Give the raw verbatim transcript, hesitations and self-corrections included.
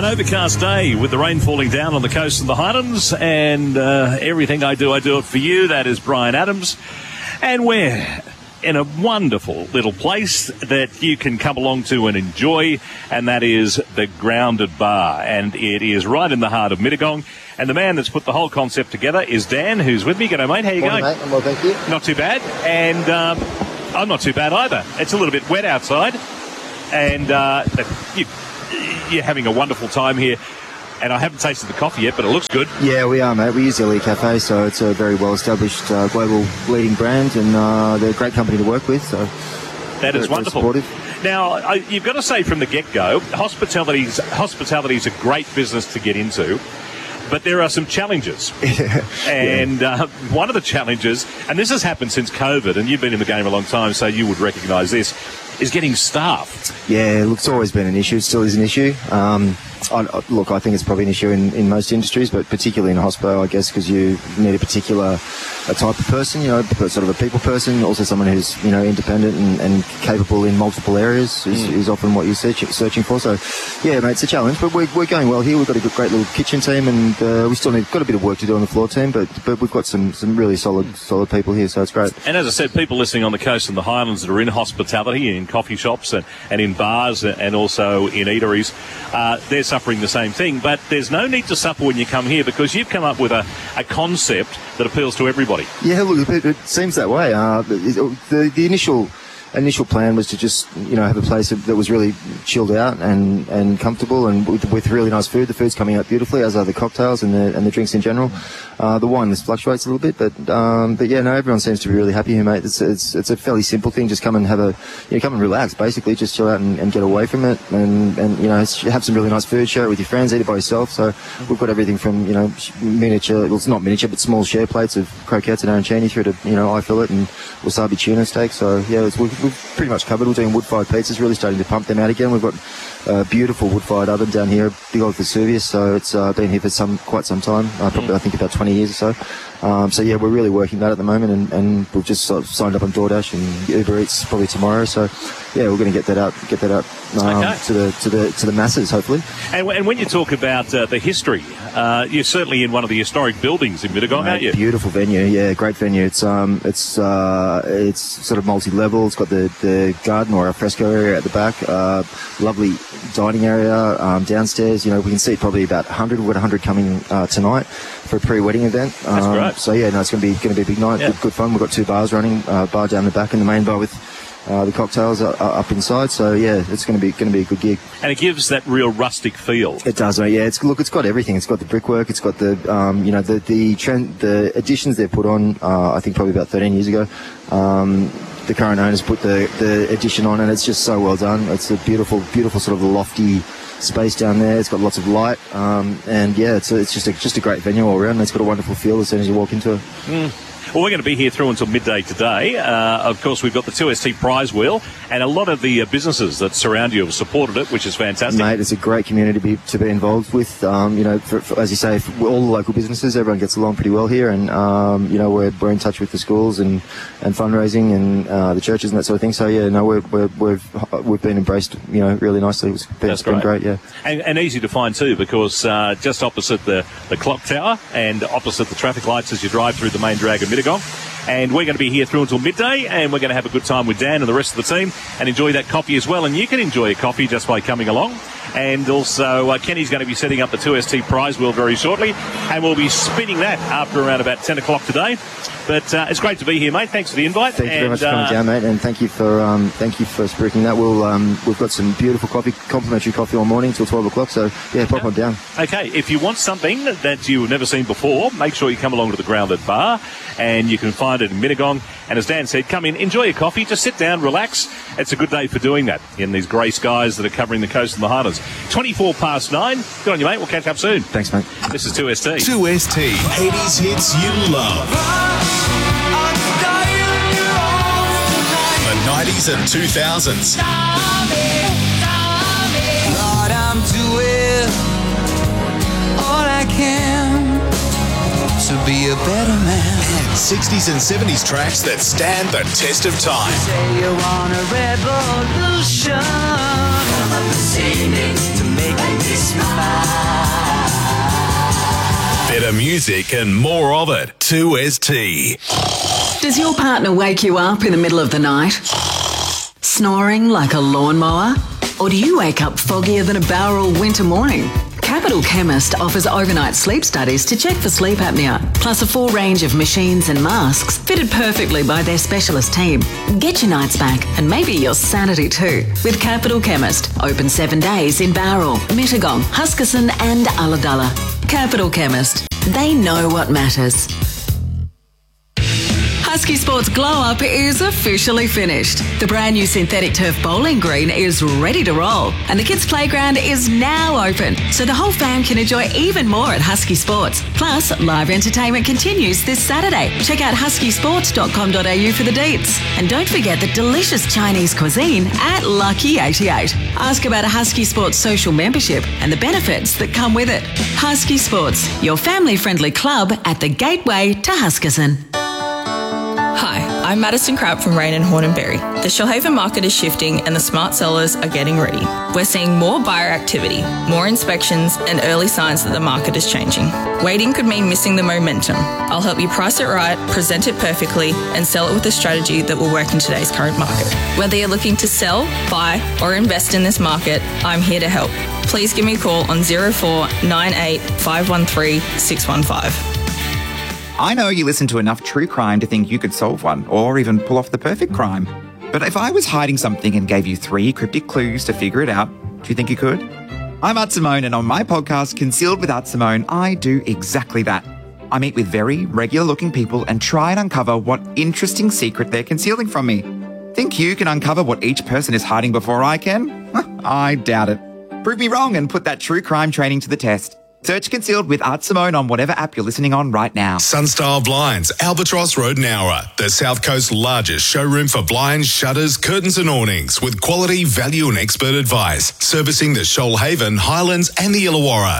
overcast day with the rain falling down on the coast of the Highlands, and uh, everything I do, I do it for you. That is Brian Adams, and we're in a wonderful little place that you can come along to and enjoy, and that is the Grounded Bar, and it is right in the heart of Mittagong. And the man that's put the whole concept together is Dan, who's with me. G'day, mate. How you Morning, going? Mate. I'm well, thank you. Not too bad, and um, I'm not too bad either. It's a little bit wet outside, and uh, you, you're having a wonderful time here. And I haven't tasted the coffee yet, but it looks good. Yeah, we are, mate. We use Elite Cafe, so it's a very well-established uh, global leading brand, and uh, they're a great company to work with. So that is wonderful. Now, I, you've got to say from the get-go, hospitality's hospitality's a great business to get into. But there are some challenges. yeah. And uh, one of the challenges, and this has happened since COVID, and you've been in the game a long time, so you would recognise this, is getting staff. Yeah, look, it's always been an issue. It still is an issue. Um, I, look, I think it's probably an issue in, in most industries, but particularly in hospital, I guess, because you need a particular a type of person, you know, sort of a people person, also someone who's, you know, independent and, and capable in multiple areas is, mm. is often what you're search, searching for. So, yeah, mate, it's a challenge, but we're, we're going well here. We've got a good, great little kitchen team, and uh, we still need got a bit of work to do on the floor team, but but we've got some, some really solid solid people here, so it's great. And as I said, people listening on the coast and the Highlands that are in hospitality, in coffee shops and, and in bars and also in eateries, uh, they're suffering the same thing. But there's no need to suffer when you come here, because you've come up with a, a concept that appeals to everybody. Yeah, look, it, it seems that way. Uh, the, the, the initial initial plan was to just, you know, have a place that was really chilled out and, and comfortable, and with, with really nice food. The food's coming out beautifully, as are the cocktails and the and the drinks in general. Uh, the wine list fluctuates a little bit, but um, but yeah, no, everyone seems to be really happy here, mate. It's it's it's a fairly simple thing. Just come and have a, you know, come and relax, basically. Just chill out and, and get away from it, and and you know, have some really nice food, share it with your friends, eat it by yourself. So we've got everything from, you know, miniature, well, it's not miniature, but small share plates of croquettes and arancini through to, you know, eye fillet and wasabi tuna steak. So yeah, it's, we've, we've pretty much covered. We're doing wood-fired pizzas, really starting to pump them out again. We've got a beautiful wood-fired oven down here, big old Vesuvius, so it's uh, been here for some quite some time, uh, probably I think about twenty years or so. Um, so yeah, we're really working that at the moment, and, and we've just sort of signed up on DoorDash and Uber Eats probably tomorrow. So yeah, we're going to get that out, get that out um, okay. to the to the to the masses, hopefully. And, and when you talk about uh, the history, uh, you're certainly in one of the historic buildings in Mittagong, Mate, aren't you? Beautiful venue, yeah, great venue. It's um, it's uh, it's sort of multi-level. It's got the the garden or a fresco area at the back. Uh, lovely dining area um, downstairs. You know, we can see probably about one hundred. We've got one hundred coming uh, tonight for a pre-wedding event. Um, That's great. So yeah, no, it's going to be going to be a big night. Yeah. Good, good fun. We've got two bars running. Uh, bar down the back and the main bar with uh, the cocktails are, are up inside. So yeah, it's going to be going to be a good gig. And it gives that real rustic feel. It does, mate. Yeah, it's look, it's got everything. It's got the brickwork. It's got the um, you know, the the trend, the additions they put on. Uh, I think probably about thirteen years ago. Um, the current owners put the the addition on, and it's just so well done. It's a beautiful, beautiful sort of lofty space down there. It's got lots of light, um, and yeah, it's a, it's just a just a great venue all around. It's got a wonderful feel as soon as you walk into it. Mm. Well, we're going to be here through until midday today. Uh, of course, we've got the two S T prize wheel, and a lot of the uh, businesses that surround you have supported it, which is fantastic. Mate, it's a great community to be, to be involved with. Um, you know, for, for, as you say, for all the local businesses, everyone gets along pretty well here, and um, you know, we're we're in touch with the schools and, and fundraising and uh, the churches and that sort of thing. So yeah, no, we're, we're we've we've been embraced, you know, really nicely. It's been, That's it's been great. great, yeah, and, and easy to find too, because uh, just opposite the the clock tower and opposite the traffic lights as you drive through the main drag of Mittagong. And we're going to be here through until midday, and we're going to have a good time with Dan and the rest of the team and enjoy that coffee as well. And you can enjoy a coffee just by coming along. And also, uh, Kenny's going to be setting up the two S T prize wheel very shortly, and we'll be spinning that after around about ten o'clock today. But uh, it's great to be here, mate. Thanks for the invite. Thank you and, very much for coming uh, down, mate, and thank you for um, thank you for spruiking that. We'll um, we've got some beautiful coffee, complimentary coffee all morning till twelve o'clock. So yeah, pop okay. on down. Okay, if you want something that you've never seen before, make sure you come along to the Grounded Bar, and you can find it in Mittagong. And as Dan said, come in, enjoy your coffee, just sit down, relax. It's a good day for doing that in these grey skies that are covering the coast and the Highlands. twenty-four past nine. Good on you, mate. We'll catch up soon. Thanks, mate. This is two S T. two S T. eighties hits you love. The nineties and two thousands. Lord, I'm doing all I can to be a better man. And sixties and seventies tracks that stand the test of time. Say you want a revolution to make me smile. Better music and more of it. two S T. Does your partner wake you up in the middle of the night? Snoring like a lawnmower? Or do you wake up foggier than a Bowral winter morning? Capital Chemist offers overnight sleep studies to check for sleep apnea, plus a full range of machines and masks fitted perfectly by their specialist team. Get your nights back and maybe your sanity too with Capital Chemist. Open seven days in Bowral, Mittagong, Huskisson and Ulladulla. Capital Chemist. They know what matters. Husky Sports Glow Up is officially finished. The brand new synthetic turf bowling green is ready to roll, and the kids' playground is now open, so the whole fam can enjoy even more at Husky Sports. Plus, live entertainment continues this Saturday. Check out husky sports dot com dot a u for the deets. And don't forget the delicious Chinese cuisine at Lucky eighty-eight. Ask about a Husky Sports social membership and the benefits that come with it. Husky Sports, your family-friendly club at the gateway to Huskisson. Hi, I'm Madison Crabb from Rain and Hornberry. The Shoalhaven market is shifting and the smart sellers are getting ready. We're seeing more buyer activity, more inspections and early signs that the market is changing. Waiting could mean missing the momentum. I'll help you price it right, present it perfectly and sell it with a strategy that will work in today's current market. Whether you're looking to sell, buy or invest in this market, I'm here to help. Please give me a call on zero four nine eight five one three six one five. I know you listen to enough true crime to think you could solve one, or even pull off the perfect crime. But if I was hiding something and gave you three cryptic clues to figure it out, do you think you could? I'm Art Simone, and on my podcast, Concealed with Art Simone, I do exactly that. I meet with very regular-looking people and try and uncover what interesting secret they're concealing from me. Think you can uncover what each person is hiding before I can? I doubt it. Prove me wrong and put that true crime training to the test. Search Concealed with Art Simone on whatever app you're listening on right now. Sunstyle Blinds, Albatross Road, Nowra. The South Coast's largest showroom for blinds, shutters, curtains and awnings with quality, value and expert advice. Servicing the Shoalhaven, Highlands and the Illawarra.